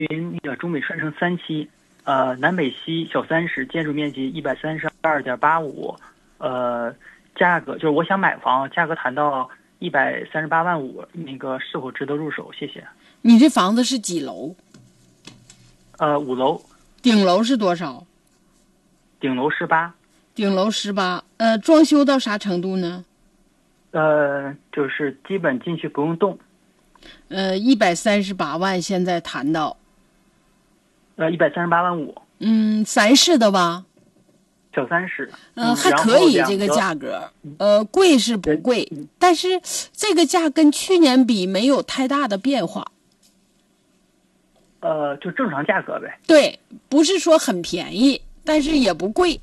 那个中北传承3期，南北西小3室，建筑面积132.85，价格就是我想买房，价格谈到138万5，那个是否值得入手？谢谢。 你这房子是几楼 ？5楼。 顶楼是多少？ 顶楼18。 顶楼18。装修到啥程度呢？ 就是基本进去不用动。 138万，现在谈到。 138万5。 3室的吧？ 小3室。 还可以这个价格。贵是不贵，但是这个价跟去年比没有太大的变化。 就正常价格呗。 对，不是说很便宜，但是也不贵。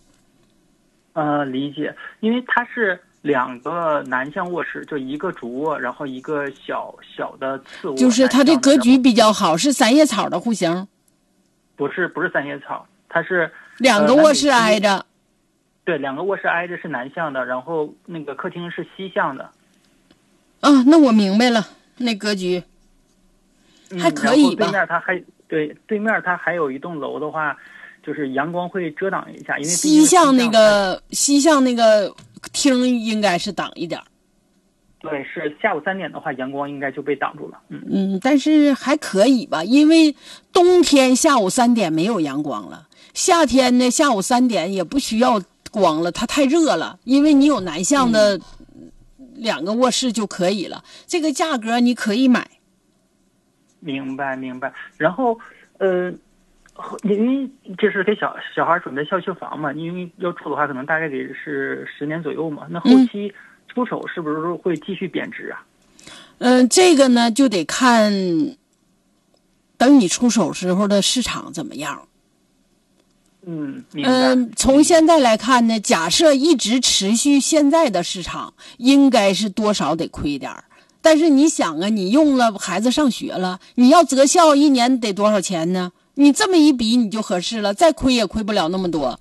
理解，因为它是2个南向卧室，就一个主卧，然后一个小的次卧。 就是它这格局比较好，是3叶草的户型。不是3叶草，它是 2个卧室挨着。 对，2个卧室挨着是南向的，然后那个客厅是西向的。 那我明白了，那格局还可以吧。 对面它还有一栋楼的话，就是阳光会遮挡一下，因为西向那个厅应该是挡一点。 对，是下午3点的话，阳光应该就被挡住了。 但是还可以吧，因为冬天下午3点没有阳光了，夏天呢下午3点也不需要光了，它太热了，因为你有南向的2个卧室就可以了。这个价格你可以买。 明白。然后因为这是给小孩准备校区房嘛，因为要住的话，可能大概得是10年左右嘛。那后期出手是不是会继续贬值啊？ 这个呢就得看等你出手时候的市场怎么样。 明白。 从现在来看呢，假设一直持续现在的市场，应该是多少得亏点儿。但是你想啊，你用了孩子上学了，你要择校1年得多少钱呢？你这么一比你就合适了，再亏也亏不了那么多。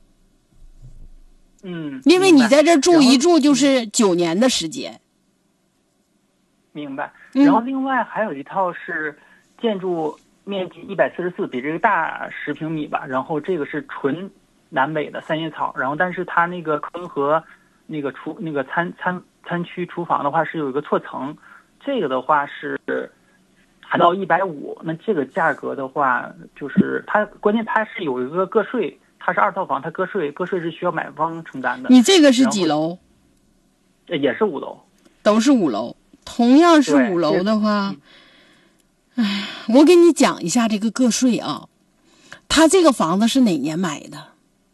因为你在这住一住就是9年的时间。 明白。然后另外还有一套是建筑面积144，比这个大10平米吧。然后这个是纯南北的3叶草，然后但是它那个客厅和那个餐区厨房的话是有一个错层，这个的话是谈到150。那这个价格的话，就是它关键它是有一个个税，它是2套房，它个税是需要买方承担的。 你这个是几楼？ 也是5楼。 都是5楼。同样是5楼的话，我给你讲一下这个个税啊。他这个房子是哪年买的？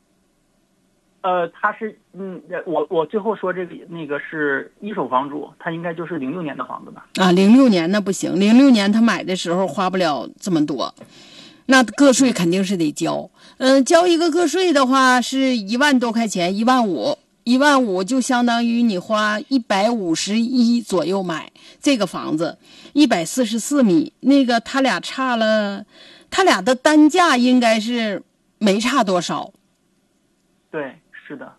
他是我最后说那个是一手房主，他应该就是06年的房子吧 ？06年那不行，06年他买的时候花不了这么多，那个税肯定是得交。交一个个税的话是1万多块钱，15000就相当于你花151左右买这个房子，144米，那个他俩差了，他俩的单价应该是没差多少。 对，是的。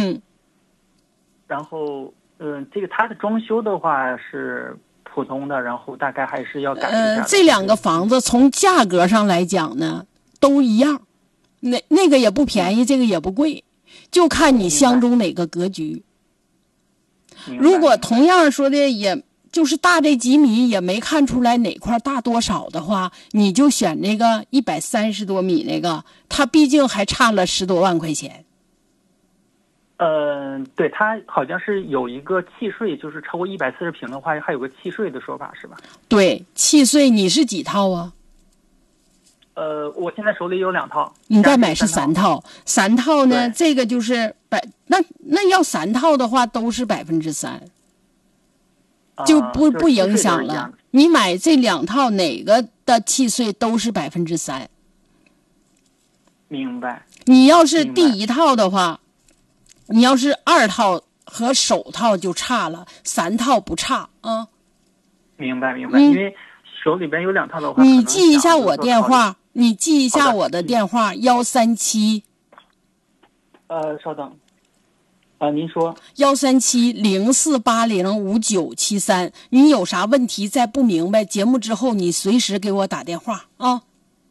然后这个它的装修的话是普通的，然后大概还是要改一下。 这2个房子从价格上来讲呢都一样，那个也不便宜，这个也不贵，就看你相中哪个格局。如果同样说的也就是大这几米也没看出来哪块大多少的话，你就选那个130多米那个，它毕竟还差了10多万块钱。 对，它好像是有一个契税，就是超过140平的话还有个契税的说法是吧？ 对，契税你是几套啊？ 我现在手里有2套。 你再买是3套，3套呢，这个就是那要3套的话都是3%，就不影响了。你买这2套哪个的契税都是3%。 明白。 你要是第1套的话，你要是2套和首套就差了，3套不差啊。 明白。因为手里边有2套的话， 你记一下我电话。你记一下我的电话137。 稍等。您说。 13704805973。你有啥问题再不明白，节目之后你随时给我打电话啊。